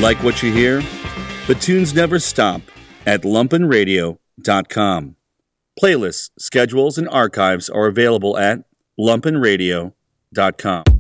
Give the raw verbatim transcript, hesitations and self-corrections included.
Like what you hear? The tunes never stop at lumpen radio dot com. Playlists, schedules, and archives are available at lumpen radio dot com.